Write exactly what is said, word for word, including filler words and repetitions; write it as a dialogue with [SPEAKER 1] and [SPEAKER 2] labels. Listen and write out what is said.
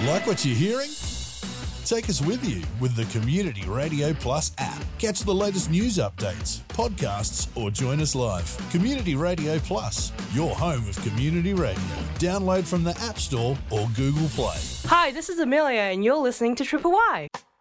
[SPEAKER 1] Like what you're hearing? Take us with you with the Community Radio Plus app. Catch the latest news updates, podcasts, or join us live. Community Radio Plus, your home of community radio. Download from the App Store or Google Play.
[SPEAKER 2] Hi, this is Amelia, and you're listening to Triple Y.